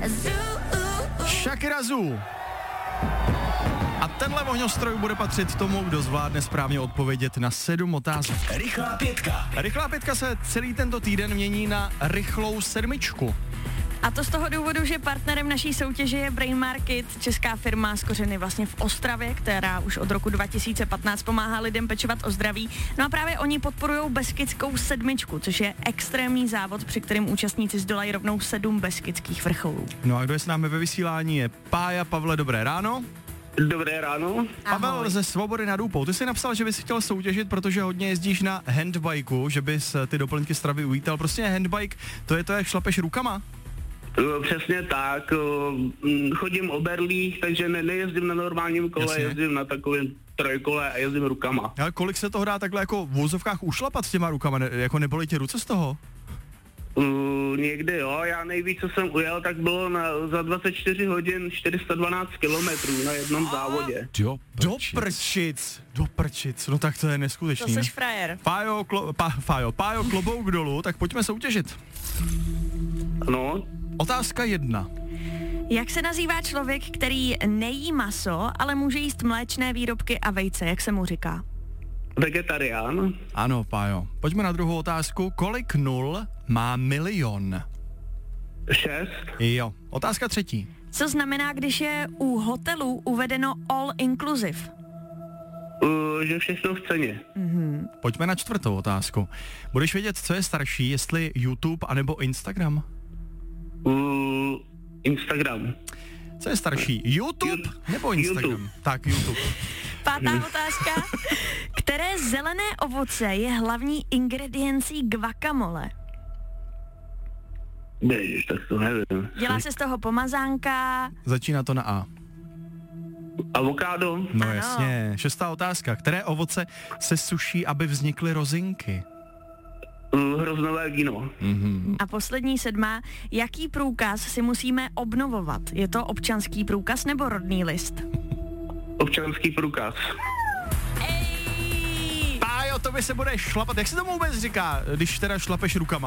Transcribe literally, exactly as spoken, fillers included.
Shakira Zoo. A tenhle ohňostroj bude patřit tomu, kdo zvládne správně odpovědět na sedm otázek. Rychlá pětka. Rychlá pětka se celý tento týden mění na rychlou sedmičku. A to z toho důvodu, že partnerem naší soutěže je Brain Market, česká firma s kořeny vlastně v Ostravě, která už od roku dva tisíce patnáct pomáhá lidem pečovat o zdraví. No a právě oni podporují Beskidskou sedmičku, což je extrémní závod, při kterém účastníci zdolají rovnou sedm beskydských vrcholů. No a kdo je s námi ve vysílání je Pája. Pavle, dobré ráno. Dobré ráno. Pavel ze Svobody nad Úpou. Ty jsi napsal, že bys chtěl soutěžit, protože hodně jezdíš na handbajku, že bys ty doplňky stravy uvítal. Prostě handbike, to je to, jak šlapeš rukama? Přesně tak, chodím o berlích, takže ne, nejezdím na normálním kole, Jasně. jezdím na takovém trojkole a jezdím rukama. Ale kolik se toho dá takhle jako v vozovkách ušlapat s těma rukama, ne, jako nebolí tě ruce z toho? Uh, někdy jo, já nejvíc, co jsem ujel, tak bylo na, za dvacet čtyři hodin čtyři sta dvanáct kilometrů na jednom závodě. Do prčic, do prčic, no tak to je neskutečný. To jsi frajer. Pájo, klo, pá, Fájo, Pájo, klobouk dolů, tak pojďme soutěžit. No. Otázka jedna. Jak se nazývá člověk, který nejí maso, ale může jíst mléčné výrobky a vejce, jak se mu říká? Vegetarián. Ano, Pájo. Pojďme na druhou otázku. Kolik nul má milion? Šest. Jo. Otázka třetí. Co znamená, když je u hotelů uvedeno all inclusive? Uh, že všechno v ceně. Mm-hmm. Pojďme na čtvrtou otázku. Budeš vědět, co je starší, jestli YouTube anebo Instagram? Uh, Instagram. Co je starší, YouTube You- nebo Instagram? YouTube. Tak, YouTube. Pátá otázka. Které zelené ovoce je hlavní ingrediencí guacamole? Ježiš, tak to nevím. Dělá se z toho pomazánka. Začíná to na A. Avokádo. No Ano. jasně. Šestá otázka. Které ovoce se suší, aby vznikly rozinky? Uh, hroznové víno. Mhm. A poslední sedmá. Jaký průkaz si musíme obnovovat? Je to občanský průkaz nebo rodný list? Občanský průkaz. Ej! Pájo, to by se bude šlapat. Jak se tomu vůbec říká, když teda šlapeš rukama?